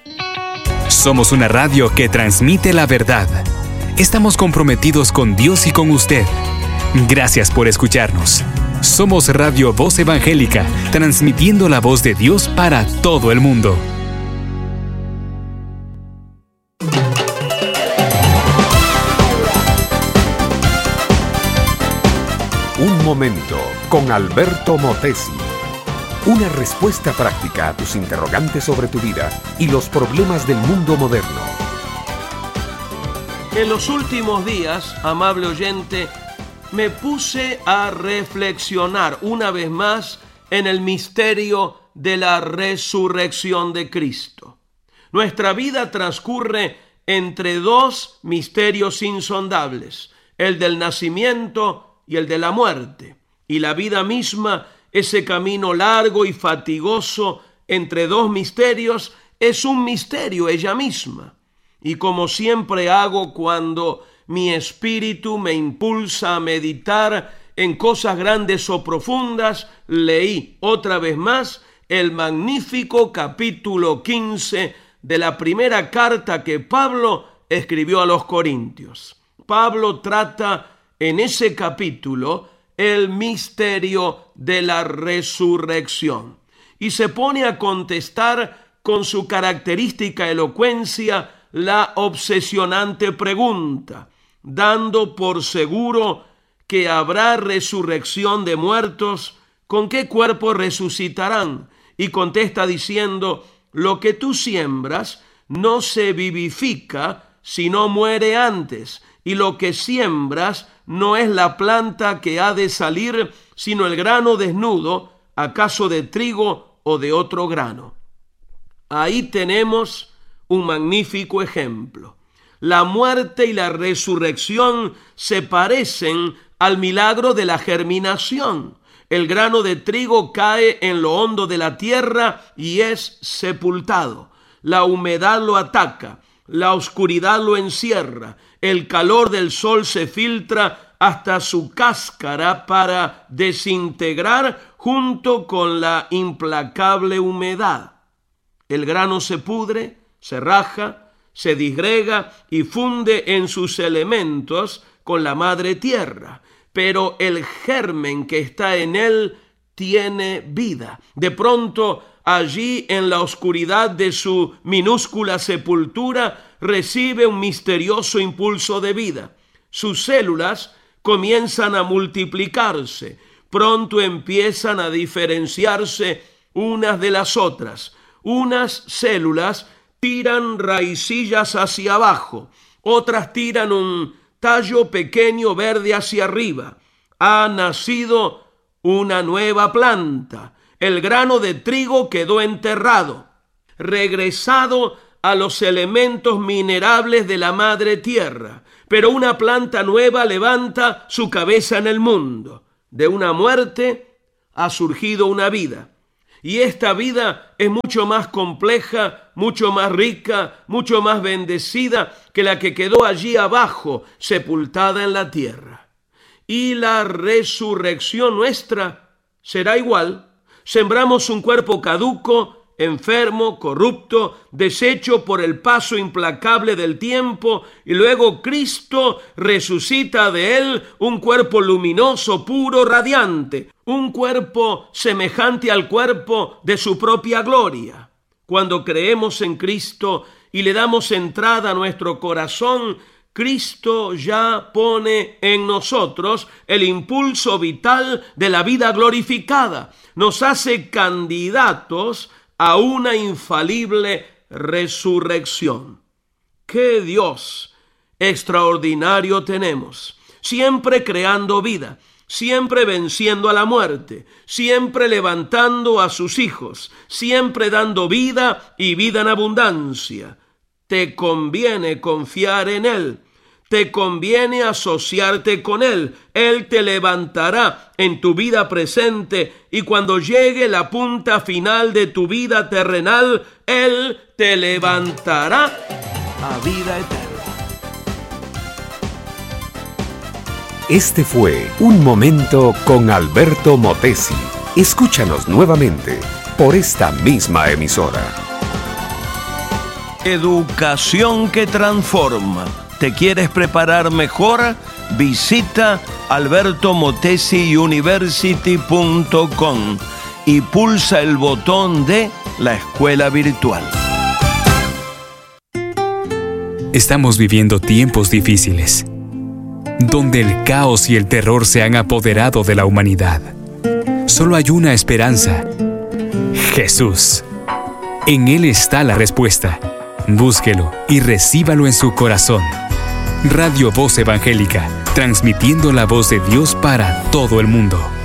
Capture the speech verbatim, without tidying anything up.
Somos una radio que transmite la verdad. Estamos comprometidos con Dios y con usted. Gracias por escucharnos. Somos Radio Voz Evangélica, transmitiendo la voz de Dios para todo el mundo. Un momento con Alberto Motesi. Una respuesta práctica a tus interrogantes sobre tu vida y los problemas del mundo moderno. En los últimos días, amable oyente, me puse a reflexionar una vez más en el misterio de la resurrección de Cristo. Nuestra vida transcurre entre dos misterios insondables, el del nacimiento y el de la muerte, y la vida misma, ese camino largo y fatigoso entre dos misterios, es un misterio ella misma. Y como siempre hago cuando mi espíritu me impulsa a meditar en cosas grandes o profundas, leí otra vez más el magnífico capítulo quince de la primera carta que Pablo escribió a los Corintios. Pablo trata en ese capítulo el misterio de la resurrección y se pone a contestar con su característica elocuencia la obsesionante pregunta, dando por seguro que habrá resurrección de muertos. ¿Con qué cuerpo resucitarán? Y contesta diciendo: lo que tú siembras no se vivifica, sino muere antes, y lo que siembras no es la planta que ha de salir, sino el grano desnudo, acaso de trigo o de otro grano. Ahí tenemos un magnífico ejemplo. La muerte y la resurrección se parecen al milagro de la germinación. El grano de trigo cae en lo hondo de la tierra y es sepultado. La humedad lo ataca, la oscuridad lo encierra, el calor del sol se filtra hasta su cáscara para desintegrar junto con la implacable humedad. El grano se pudre, se raja, se disgrega y funde en sus elementos con la madre tierra, pero el germen que está en él tiene vida. De pronto, allí en la oscuridad de su minúscula sepultura, recibe un misterioso impulso de vida. Sus células comienzan a multiplicarse, pronto empiezan a diferenciarse unas de las otras. Unas células tiran raicillas hacia abajo, otras tiran un tallo pequeño verde hacia arriba. Ha nacido una nueva planta. El grano de trigo quedó enterrado, regresado a los elementos minerables de la madre tierra, pero una planta nueva levanta su cabeza en el mundo. De una muerte ha surgido una vida. Y esta vida es mucho más compleja, mucho más rica, mucho más bendecida que la que quedó allí abajo, sepultada en la tierra. Y la resurrección nuestra será igual. Sembramos un cuerpo caduco, enfermo, corrupto, deshecho por el paso implacable del tiempo, y luego Cristo resucita de él un cuerpo luminoso, puro, radiante, un cuerpo semejante al cuerpo de su propia gloria. Cuando creemos en Cristo y le damos entrada a nuestro corazón, Cristo ya pone en nosotros el impulso vital de la vida glorificada. Nos hace candidatos a una infalible resurrección. ¡Qué Dios extraordinario tenemos! Siempre creando vida, siempre venciendo a la muerte, siempre levantando a sus hijos, siempre dando vida y vida en abundancia. Te conviene confiar en Él. Te conviene asociarte con Él. Él te levantará en tu vida presente y cuando llegue la punta final de tu vida terrenal, Él te levantará a vida eterna. Este fue Un Momento con Alberto Motesi. Escúchanos nuevamente por esta misma emisora. Educación que transforma. ¿Te quieres preparar mejor? Visita alberto motesi university punto com y pulsa el botón de la escuela virtual. Estamos viviendo tiempos difíciles, donde el caos y el terror se han apoderado de la humanidad. Solo hay una esperanza: Jesús. En Él está la respuesta. Búsquelo y recíbalo en su corazón. Radio Voz Evangélica, transmitiendo la voz de Dios para todo el mundo.